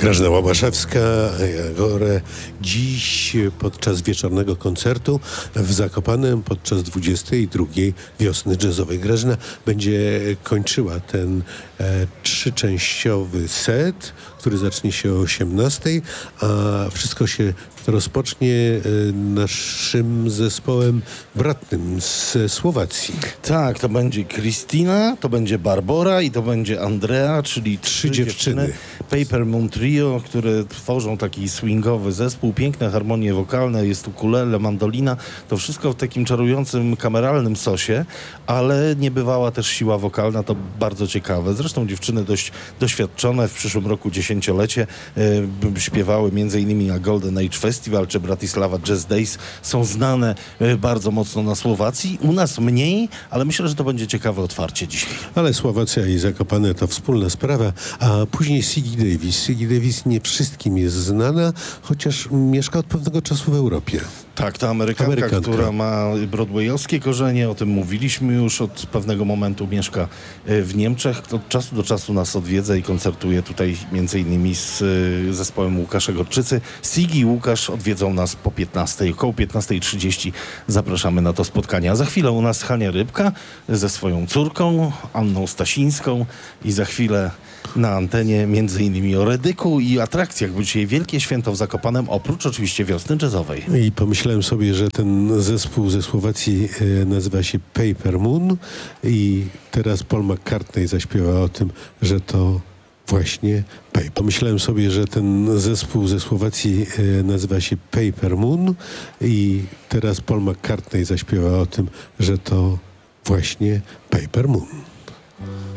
Grażyna Łabaszewska, Jagore, dziś podczas wieczornego koncertu w Zakopanem podczas 22. Wiosny Jazzowej. Grażyna będzie kończyła ten trzyczęściowy set, który zacznie się o 18:00, a wszystko się rozpocznie naszym zespołem bratnym ze Słowacji. Tak, to będzie Kristina, to będzie Barbora i to będzie Andrea, czyli trzy dziewczyny. Paper Moon Trio, które tworzą taki swingowy zespół, piękne harmonie wokalne, jest ukulele, mandolina, to wszystko w takim czarującym, kameralnym sosie, ale niebywała też siła wokalna, to bardzo ciekawe. Zresztą dziewczyny dość doświadczone, w przyszłym roku 10-lecie śpiewały m.in. na Golden Age Festival czy Bratislava Jazz Days, są znane bardzo mocno na Słowacji, u nas mniej, ale myślę, że to będzie ciekawe otwarcie dzisiaj. Ale Słowacja i Zakopane to wspólna sprawa, a później Siggy Davis. Siggy Davis nie wszystkim jest znana, chociaż mieszka od pewnego czasu w Europie. Tak, ta Amerykanka, która ma broadwayowskie korzenie, o tym mówiliśmy już, od pewnego momentu mieszka w Niemczech, od czasu do czasu nas odwiedza i koncertuje tutaj m.in. z zespołem Łukasza Gorczycy. Siggy i Łukasz odwiedzą nas po 15:00, około 15:30 zapraszamy na to spotkanie. A za chwilę u nas Hania Rybka ze swoją córką, Anną Stasińską, i za chwilę na antenie m.in. o Redyku i atrakcjach, bo dzisiaj wielkie święto w Zakopanem, oprócz oczywiście Wiosny Jazzowej. I pomyślałem sobie, że ten zespół ze Słowacji nazywa się Paper Moon i teraz Paul McCartney zaśpiewa o tym, że to właśnie Pomyślałem sobie, że ten zespół ze Słowacji nazywa się Paper Moon i teraz Paul McCartney zaśpiewa o tym, że to właśnie Paper Moon.